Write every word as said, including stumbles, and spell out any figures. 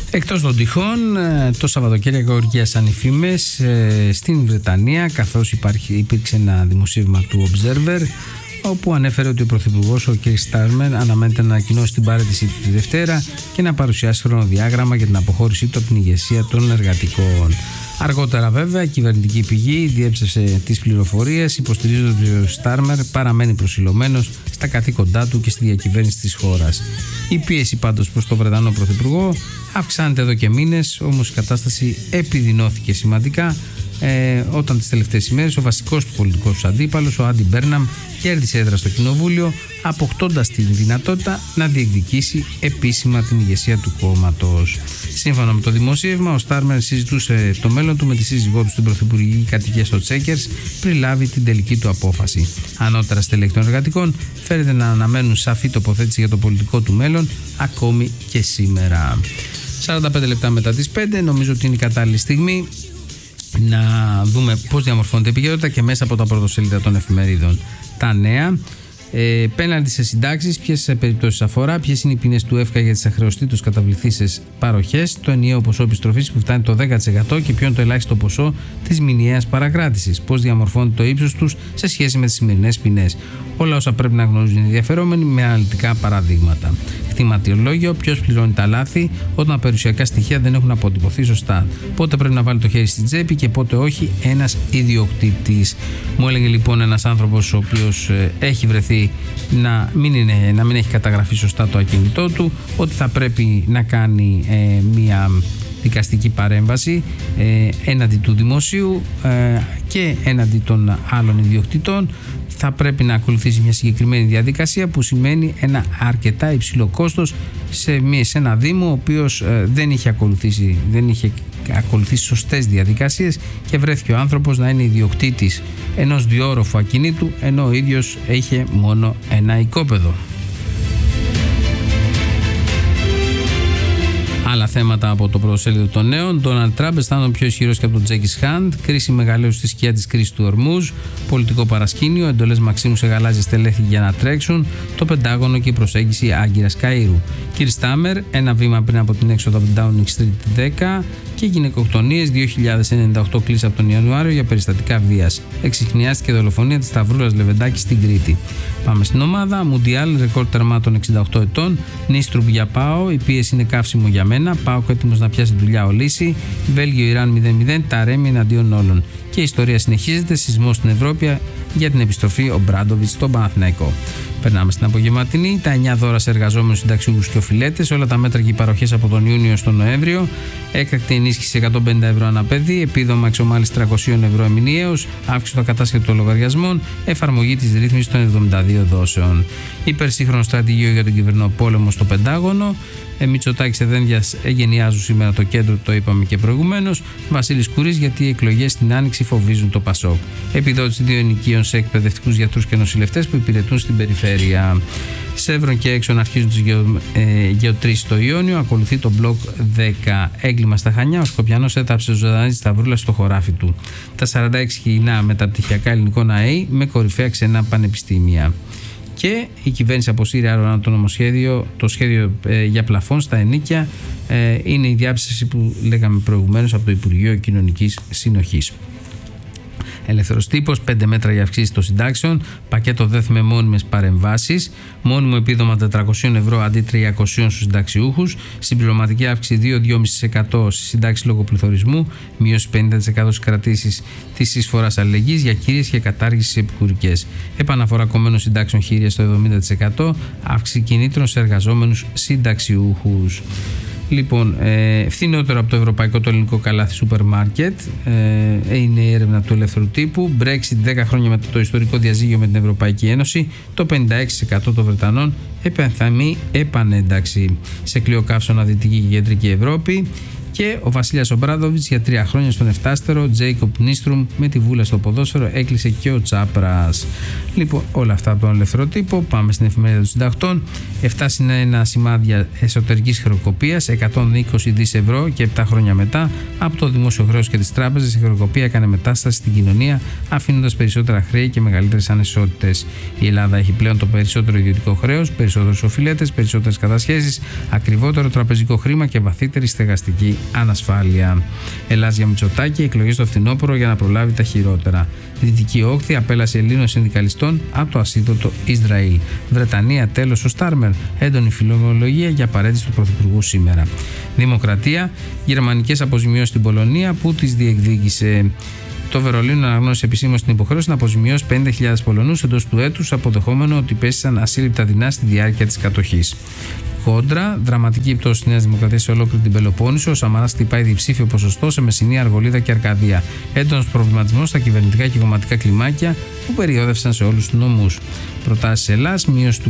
Εκτός των τυχών, το Σαββατοκύριακο οργίασαν οι φήμες στην Βρετανία, καθώς υπάρχει, υπήρξε ένα δημοσίευμα του Observer, όπου ανέφερε ότι ο Πρωθυπουργός, ο κ. Στάρμερ, αναμένεται να ανακοινώσει την παραίτησή του τη Δευτέρα και να παρουσιάσει χρονοδιάγραμμα για την αποχώρησή του από την ηγεσία των εργατικών. Αργότερα, βέβαια, η κυβερνητική πηγή διέψευσε τις πληροφορίες, υποστηρίζοντας ότι ο Στάρμερ παραμένει προσιλωμένος στα καθήκοντά του και στη διακυβέρνηση της χώρας. Η πίεση πάντως προς τον Βρετανό Πρωθυπουργό αυξάνεται εδώ και μήνες, όμως η κατάσταση επιδεινώθηκε σημαντικά ε, όταν τις τελευταίες ημέρες ο βασικός του πολιτικός αντίπαλος, ο Άντι Μπέρναμ, κέρδισε έδρα στο Κοινοβούλιο, αποκτώντας την δυνατότητα να διεκδικήσει επίσημα την ηγεσία του κόμματος. Σύμφωνα με το δημοσίευμα, ο Στάρμερ συζητούσε το μέλλον του με τη σύζυγό του στην πρωθυπουργική κατοικία στο Τσέκερς πριν λάβει την τελική του απόφαση. Ανώτερα στελέχη των εργατικών φαίνεται να αναμένουν σαφή τοποθέτηση για το πολιτικό του μέλλον ακόμη και σήμερα. σαράντα πέντε λεπτά μετά τις πέντε, νομίζω ότι είναι η κατάλληλη στιγμή να δούμε πώς διαμορφώνεται η επικαιρότητα και μέσα από τα πρωτοσέλιδα των εφημερίδων. Τα νέα. Ε, πέναντι σε συντάξεις, ποιες περιπτώσεις αφορά, ποιες είναι οι ποινές του ΕΦΚΑ για τις αχρεωστήτως καταβληθήσεις παροχές, το ενιαίο ποσό επιστροφής που φτάνει το δέκα τοις εκατό και ποιο είναι το ελάχιστο ποσό της μηνιαίας παρακράτησης, πώς διαμορφώνεται το ύψος τους σε σχέση με τις σημερινές ποινές. Όλα όσα πρέπει να γνωρίζουν οι ενδιαφερόμενοι με αναλυτικά παραδείγματα. Κτηματιολόγιο, ποιος πληρώνει τα λάθη όταν περιουσιακά στοιχεία δεν έχουν αποτυπωθεί σωστά. Πότε πρέπει να βάλει το χέρι στην τσέπη και πότε όχι ένας ιδιοκτήτης. Μου έλεγε λοιπόν ένας άνθρωπος ο οποίος ε, έχει βρεθεί να μην, είναι, να μην έχει καταγραφεί σωστά το ακίνητό του, ότι θα πρέπει να κάνει ε, μια δικαστική παρέμβαση ε, έναντι του δημοσίου ε, και έναντι των άλλων ιδιοκτητών. Θα πρέπει να ακολουθήσει μια συγκεκριμένη διαδικασία που σημαίνει ένα αρκετά υψηλό κόστος σε, σε ένα δήμο ο οποίος ε, δεν είχε ακολουθήσει, δεν είχε ακολουθήσει σωστές διαδικασίες και βρέθηκε ο άνθρωπος να είναι ιδιοκτήτης ενός διόροφου ακινήτου ενώ ο ίδιος είχε μόνο ένα οικόπεδο. Άλλα θέματα από το πρωτοσέλιδο των νέων. Ντόναλντ Τραμπ αισθάνεται πιο ισχυρός και από τον Τζέκις Χαντ. Κρίση μεγαλύτερη στη σκιά της κρίσης του Ορμούζ. Πολιτικό παρασκήνιο. Εντολές Μαξίμου σε γαλάζια στελέχη για να τρέξουν. Το Πεντάγωνο και η προσέγγιση Άγκυρας Καΐρου. Κυρ Στάμερ, ένα βήμα πριν από την έξοδο από την Downing Street δέκα. Και γυναικοκτονίες, δύο χιλιάδες ενενήντα οκτώ κλήσεις από τον Ιανουάριο για περιστατικά βίας. Εξιχνιάστηκε δολοφονία της Σταυρούλας Λεβεντάκη στην Κρήτη. Πάμε στην ομάδα. Μουντιάλ, ρεκόρ τερμάτων εξήντα οκτώ ετών. Νίστρουμπ για ΠΑΟ. Η πίεση είναι καύσιμο για μένα. ΠΑΟ έτοιμος να πιάσει δουλειά ο Λύση. Βέλγιο-Ιράν μηδέν μηδέν. Τα ρέμι εναντίον όλων. Και η ιστορία συνεχίζεται. Σεισμός στην Ευρώπη για την επιστροφή ο Μπράντοβιτς στον Παναθηναϊκό. Περνάμε στην απογευματινή. Τα εννιά δώρα σε εργαζόμενους, συνταξιούχους και οφειλέτες. Όλα τα μέτρα και οι παροχές από τον Ιούνιο στον Νοέμβριο. Έκτακτη ενίσχυση εκατόν πενήντα ευρώ ανά παιδί. Επίδομα εξομάλυνση τριακόσια ευρώ μηνιαίως. Αύξηση των ακατάσχετων λογαριασμών. Εφαρμογή της ρύθμισης των εβδομήντα δύο δόσεων. Υπερσύγχρονο στρατηγείο για τον κυβερνοπόλεμο στο Πεντάγωνο. Ε, Μητσοτάκης Εδένδιας εγενιάζουν σήμερα το κέντρο, το είπαμε και προηγουμένως. Βασίλης Κουρής, γιατί οι εκλογές στην Άνοιξη φοβίζουν το Πασόκ. Επιδότηση δύο ενοικίων σε εκπαιδευτικούς γιατρούς και νοσηλευτές που υπηρετούν στην περιφέρεια. Σεύρον και Έξον αρχίζουν τις γεω, ε, γεωτρήσεις στο Ιόνιο. Ακολουθεί το μπλοκ δέκα. Έγκλημα στα Χανιά. Ο Σκοπιανός έθαψε ζωντανή τη Σταυρούλα στο χωράφι του. Τα σαράντα έξι κοινά μεταπτυχιακά ελληνικών ΑΕΗ με κορυφαία ξενά πανεπιστήμια. Και η κυβέρνηση αποσύρει άρωνα το νομοσχέδιο, το σχέδιο ε, για πλαφόν στα ενίκια. Ε, είναι η διάψευση που λέγαμε προηγουμένως από το Υπουργείο Κοινωνικής Συνοχής. Ελεύθερος τύπος, πέντε μέτρα για αυξήσεις των συντάξεων, πακέτο ΔΕΘ με μόνιμες παρεμβάσεις, μόνιμο επίδομα τετρακόσια ευρώ αντί τριακόσια στους συνταξιούχους, συμπληρωματική αύξηση δύο με δύο κόμμα πέντε τοις εκατό στις συντάξεις λόγω πληθωρισμού, μείωση πενήντα τοις εκατό στις κρατήσεις της εισφοράς αλληλεγγύης για κύριες και κατάργηση επικουρικές. Επαναφορά κομμένων συντάξεων χείρια στο εβδομήντα τοις εκατό, αύξηση κινήτρων σε εργαζόμενους συνταξιούχους. Λοιπόν, ε, φθηνότερο από το ευρωπαϊκό το ελληνικό καλάθι σούπερ μάρκετ ε, είναι η έρευνα του ελεύθερου τύπου. Brexit δέκα χρόνια μετά το ιστορικό διαζύγιο με την Ευρωπαϊκή Ένωση. Το πενήντα έξι τοις εκατό των Βρετανών επενθυμεί επανένταξη. Σε κλειοκαύσωνα Δυτική και Κεντρική Ευρώπη. Και ο Βασίλειας Ομπράδοβιτς για τρία χρόνια στον εφτάστερο, Τζέικοπ Νίστρουμ με τη Βούλα στο ποδόσφαιρο, έκλεισε και ο Τσάπρας. Λοιπόν, όλα αυτά από τον ελεύθερο τύπο. Πάμε στην εφημερίδα των συντακτών. εφτά συν ένα σημάδια εσωτερικής χρεοκοπίας, εκατόν είκοσι δισεκατομμύρια ευρώ και επτά χρόνια μετά από το δημόσιο χρέος και τις τράπεζες, η χρεοκοπία έκανε μετάσταση στην κοινωνία, αφήνοντας περισσότερα χρέη και μεγαλύτερες ανισότητες. Η Ελλάδα έχει πλέον το περισσότερο ιδιωτικό χρέος, περισσότερους οφειλέτες, περισσότερες κατασχέσεις, ακριβότερο τραπεζικό χρήμα και βαθύτερη στεγαστική ανασφάλεια. Ελλάς για Μητσοτάκη, εκλογές στο φθινόπωρο για να προλάβει τα χειρότερα. Δυτική Όχθη, απέλαση Ελλήνων συνδικαλιστών από το ασίδωτο Ισραήλ. Βρετανία, τέλος ο Στάρμερ, έντονη φιλολογία για παρέτηση του Πρωθυπουργού σήμερα. Δημοκρατία, γερμανικές αποζημιώσεις στην Πολωνία που τις διεκδίκησε. Το Βερολίνο αναγνώρισε επισήμως την υποχρέωση να αποζημιώσει πενήντα χιλιάδες Πολωνούς εντός του έτους, αποδεχόμενο ότι πέστησαν ασύλληπτα δεινά στη διάρκεια της κατοχής. Κόντρα, δραματική πτώση της Νέας Δημοκρατίας σε ολόκληρη την Πελοπόννησο. Ο Σαμαράς χτυπάει διψήφιο ποσοστό σε Μεσσηνία, Αργολίδα και Αρκαδία. Έντονος προβληματισμός στα κυβερνητικά και κομματικά κλιμάκια που περιόδευσαν σε όλους τους νομούς. Προτάσεις Ελλάς, μείωση του